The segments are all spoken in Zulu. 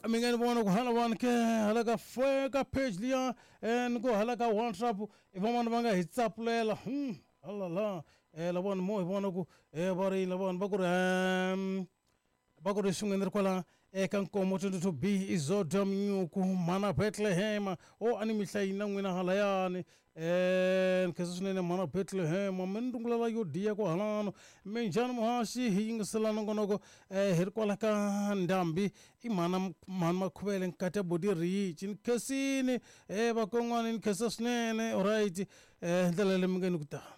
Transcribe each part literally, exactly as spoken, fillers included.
mi nga ni vona ku hala vanhu ke hala ka fe ka page liya ni ku hala ka WhatsApp i van'wana va nga hi tsapulela hmm halala eh la vona mo hi vona ku eh va ri la vona va ku ri um va ku ri swin'wana ri kwala eka nkomo twenty-two B Izodom Nyuku mana Bethlehem o ani mihlayi na n'wina halayani eh nkhensa swinene mana Bethlehem mi ndungula yo diya ku halano minjhani muhaxi hi yingisela nongonoko eh hi ri kwala ka ndhambi i mana mani Makhuvele nkati ya bodi richi ni khensini eh vakon'wana ni khensa swinene alright eh ndlela leyi mi nga ni ku ta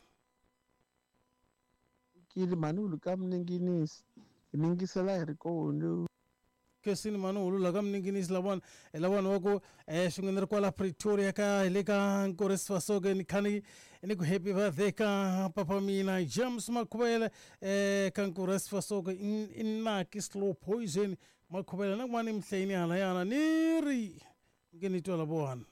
kili manulu kamninginisi iningisela hi ri kona kesini manu la kam ninginis lawan lawan wako eh shungin kwala Pretoria ka ile ka Nkores Fasoge ni khani ni ku happy birthday ka papa mina James Makhuvele eh ka Nkores Fasoge in inna ki slow poison Makhuvele na mani mhleni hala yana niri ngeni tola bohan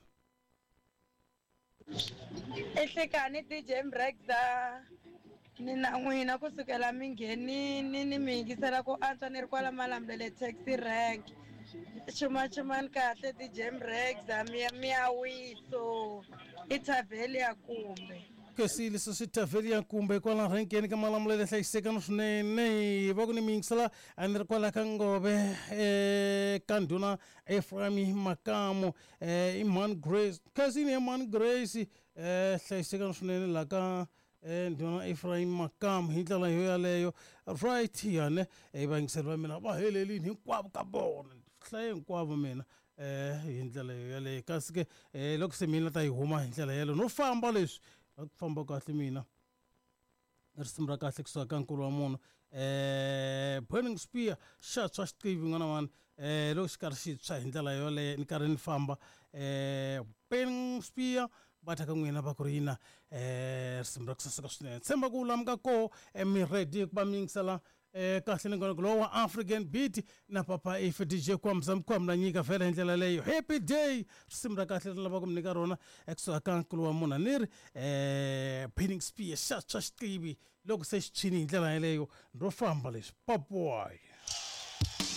ehlekani ti Jam Rexa ni na n'wina kusukela mi nghenini ni mi yingisela ku antswa ni ri kwala Malambele taxi rank chumachumani kahle ti Jam Rexa miya miya wiso i Taveli ya kumbe kesile so sitaveli ya kumbe kwala renkeni ka Malamulele hlayiseka no swinene va ku ni mi yingisela ani ri kwala ka Ngobe eh ka ndhuna Ephraim Makamo eh Iman Grace kasini Iman Grace eh hlayiseka no swinene la ka eh ndhuna Ephraim Makamo hi ndlela yo yaleyo right yana eh vangiseli va mina va helelini hinkwavo ka vona hlaye hinkwavo mina eh hi ndlela yo yaleyo kasi ke eh loko se mina ta yi huma hi ndlela yaleyo no famba leswi ku famba kahle mina risimu ra kahle kusuka ka nkulu wa munhu eh Burning Spear xatswa xiqivi n'wana wani eh loko xi karhi xi tshwa hi ndlela yoleyo ni karhi ni famba eh Burning Spear va ta ka n'wina va ku ri yina eh risimu ra ku saseka swinene tshemba ku lamu ka koho mi ready ku va mi yingisela eh kahle nongonoko lowu wa African Beat na papa if D J Kwamza Mkwam na nyika vhela hi ndlela leyo happy day risimu ra kahle ri lava ku mi nyika rona ekusuka ka nkulu wa munhu ni ri eh Burning Spear xatswa xiqivi loko se xi tshwini hi ndlela yeleyo ro famba leswi papoy